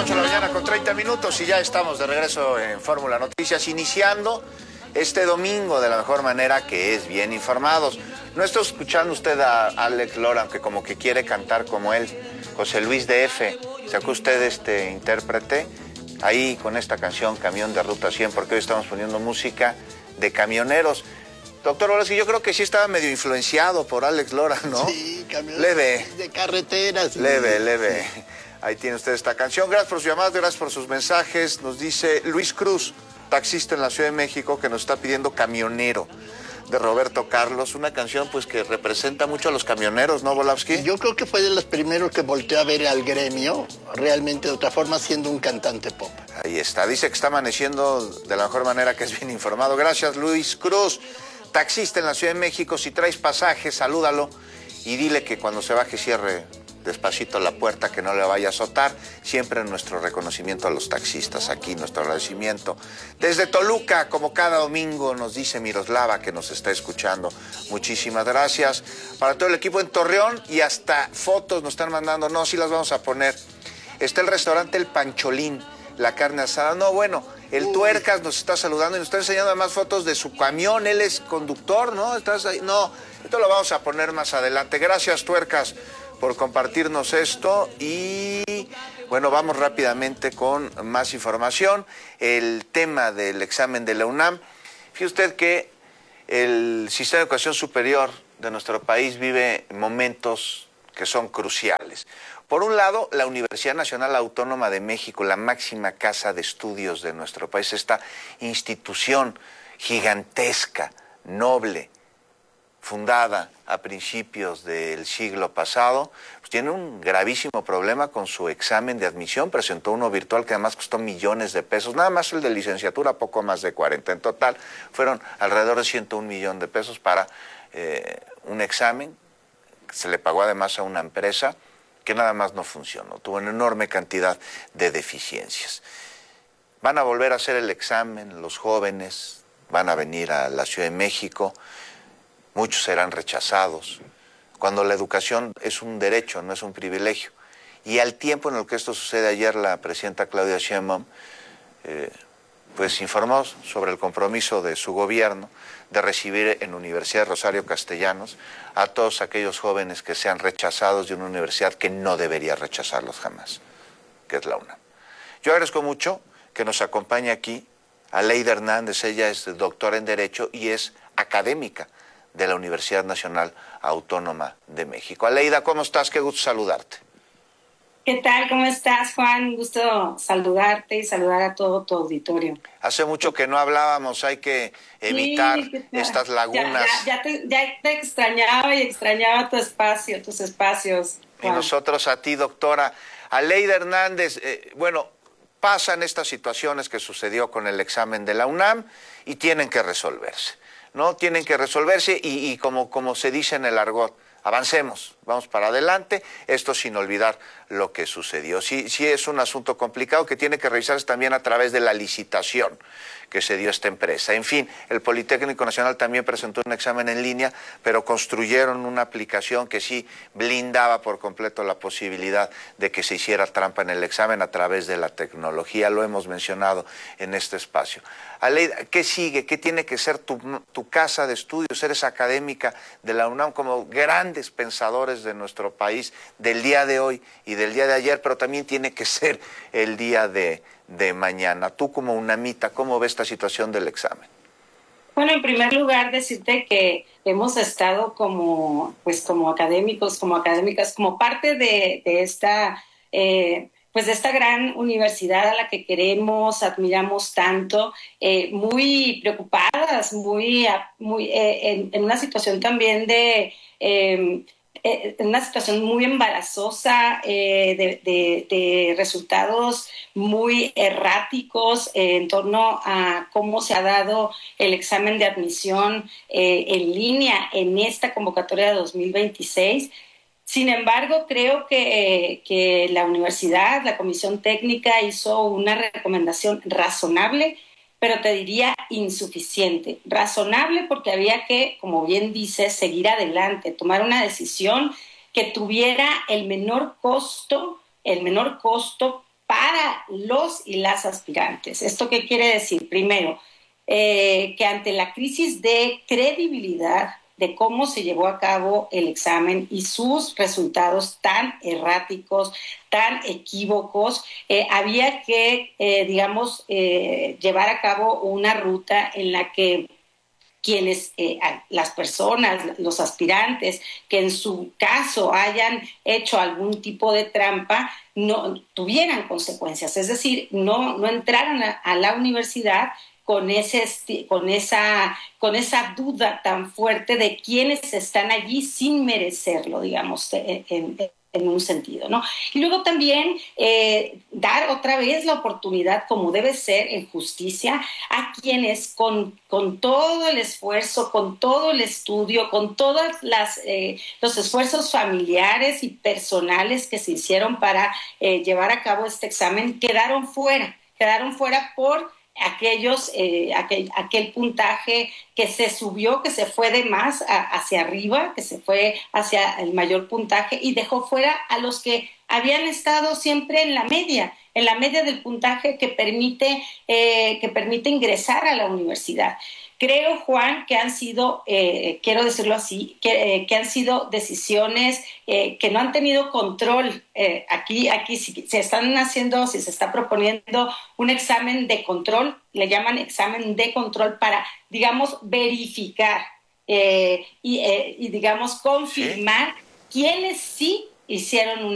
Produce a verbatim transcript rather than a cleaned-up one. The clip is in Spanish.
ocho de la mañana con treinta minutos y ya estamos de regreso en Fórmula Noticias, iniciando este domingo de la mejor manera, que es bien informados. No está escuchando usted a Alex Lora, aunque como que quiere cantar como él. José Luis D F, ¿sacó usted este intérprete? Ahí con esta canción, Camión de Ruta cien, porque hoy estamos poniendo música de camioneros. Doctor Volaski, yo creo que sí estaba medio influenciado por Alex Lora, ¿no? Sí, camiones leve. de carreteras. Leve, leve. Ahí tiene usted esta canción. Gracias por sus llamadas, gracias por sus mensajes. Nos dice Luis Cruz, taxista en la Ciudad de México, que nos está pidiendo Camionero, de Roberto Carlos. Una canción pues que representa mucho a los camioneros, ¿no, Volaski? Yo creo que fue de los primeros que volteó a ver al gremio, realmente de otra forma, siendo un cantante pop. Ahí está. Dice que está amaneciendo de la mejor manera, que es bien informado. Gracias, Luis Cruz. Taxista en la Ciudad de México, si traes pasaje, salúdalo y dile que cuando se baje cierre despacito la puerta, que no le vaya a azotar. Siempre nuestro reconocimiento a los taxistas, aquí nuestro agradecimiento. Desde Toluca, como cada domingo, nos dice Miroslava, que nos está escuchando. Muchísimas gracias. Para todo el equipo en Torreón, y hasta fotos nos están mandando. No, sí las vamos a poner. Está el restaurante El Pancholín, la carne asada. No, bueno, el Tuercas nos está saludando y nos está enseñando además fotos de su camión. Él es conductor, ¿no? ¿Estás ahí? No, esto lo vamos a poner más adelante. Gracias, Tuercas, por compartirnos esto. Y bueno, vamos rápidamente con más información. El tema del examen de la UNAM. Fíjese usted que el sistema de educación superior de nuestro país vive momentos que son cruciales. Por un lado, la Universidad Nacional Autónoma de México, la máxima casa de estudios de nuestro país, esta institución gigantesca, noble, fundada a principios del siglo pasado, pues tiene un gravísimo problema con su examen de admisión. Presentó uno virtual que además costó millones de pesos, nada más el de licenciatura, poco más de cuarenta. En total fueron alrededor de ciento un millón de pesos para eh, un examen. Se le pagó además a una empresa que nada más no funcionó, tuvo una enorme cantidad de deficiencias. Van a volver a hacer el examen, los jóvenes van a venir a la Ciudad de México, muchos serán rechazados, cuando la educación es un derecho, no es un privilegio. Y al tiempo en el que esto sucede, ayer la presidenta Claudia Sheinbaum eh, pues informó sobre el compromiso de su gobierno de recibir en Universidad Rosario Castellanos a todos aquellos jóvenes que sean rechazados de una universidad que no debería rechazarlos jamás, que es la UNAM. Yo agradezco mucho que nos acompañe aquí Aleida Hernández. Ella es doctora en Derecho y es académica de la Universidad Nacional Autónoma de México. Aleida, ¿cómo estás? Qué gusto saludarte. ¿Qué tal? ¿Cómo estás, Juan? Gusto saludarte y saludar a todo tu auditorio. Hace mucho que no hablábamos, hay que evitar sí, estas lagunas. Ya, ya, ya, te, ya te extrañaba y extrañaba tu espacio, tus espacios, Juan. Y nosotros a ti, doctora. Aleida Hernández, eh, bueno, pasan estas situaciones que sucedió con el examen de la UNAM y tienen que resolverse, ¿no? Tienen que resolverse y, y como, como se dice en el argot, avancemos, vamos para adelante, esto sin olvidar lo que sucedió. Sí, sí es un asunto complicado que tiene que revisarse también a través de la licitación que se dio a esta empresa. En fin, el Politécnico Nacional también presentó un examen en línea, pero construyeron una aplicación que sí blindaba por completo la posibilidad de que se hiciera trampa en el examen a través de la tecnología. Lo hemos mencionado en este espacio. Aleida, ¿qué sigue? ¿Qué tiene que ser tu, tu casa de estudios? Eres académica de la UNAM, como grandes pensadores de nuestro país, del día de hoy y del día de ayer, pero también tiene que ser el día de, de mañana. Tú como UNAMita, ¿cómo ves esta situación del examen? Bueno, en primer lugar, decirte que hemos estado como, pues, como académicos, como académicas, como parte de, de esta... Eh, pues de esta gran universidad a la que queremos, admiramos tanto, eh, muy preocupadas, muy, muy eh, en, en una situación también de, eh, en una situación muy embarazosa, eh, de, de, de resultados muy erráticos eh, en torno a cómo se ha dado el examen de admisión eh, en línea en esta convocatoria de dos mil veintiséis. Sin embargo, creo que, que la universidad, la comisión técnica, hizo una recomendación razonable, pero te diría insuficiente. Razonable porque había que, como bien dices, seguir adelante, tomar una decisión que tuviera el menor costo, el menor costo para los y las aspirantes. ¿Esto qué quiere decir? Primero, eh, que ante la crisis de credibilidad de cómo se llevó a cabo el examen y sus resultados tan erráticos, tan equívocos, eh, había que, eh, digamos, eh, llevar a cabo una ruta en la que quienes, eh, las personas, los aspirantes que en su caso hayan hecho algún tipo de trampa, no tuvieran consecuencias, es decir, no, no entraran a, a la universidad con ese con esa con esa duda tan fuerte de quienes están allí sin merecerlo, digamos, en, en, en un sentido, ¿no? Y luego también eh, dar otra vez la oportunidad, como debe ser en justicia, a quienes con, con todo el esfuerzo, con todo el estudio, con todos eh, los esfuerzos familiares y personales que se hicieron para eh, llevar a cabo este examen, quedaron fuera, quedaron fuera por aquellos, eh, aquel, aquel puntaje que se subió, que se fue de más a, hacia arriba, que se fue hacia el mayor puntaje y dejó fuera a los que habían estado siempre en la media, en la media del puntaje que permite, eh, que permite ingresar a la universidad. Creo, Juan, que han sido, eh, quiero decirlo así, que, eh, que han sido decisiones eh, que no han tenido control. Eh, aquí, aquí si se están haciendo, si se está proponiendo un examen de control, le llaman examen de control para, digamos, verificar eh, y, eh, y, digamos, confirmar ¿sí? quiénes sí hicieron un